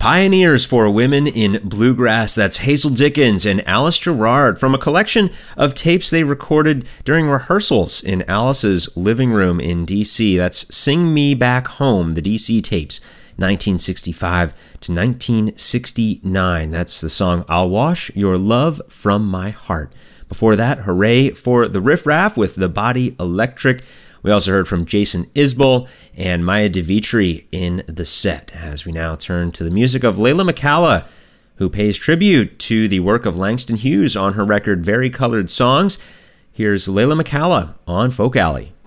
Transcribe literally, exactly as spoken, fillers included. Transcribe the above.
Pioneers for Women in Bluegrass. That's Hazel Dickens and Alice Gerrard from a collection of tapes they recorded during rehearsals in Alice's living room in D C. That's Sing Me Back Home, the D C tapes, nineteen sixty-five to nineteen sixty-nine. That's the song I'll Wash Your Love From My Heart. Before that, hooray for the Riff Raff with The Body Electric. We also heard from Jason Isbell and Maya DeVitri in the set, as we now turn to the music of Leila McCalla, who pays tribute to the work of Langston Hughes on her record Vari-Colored Songs. Here's Leila McCalla on Folk Alley.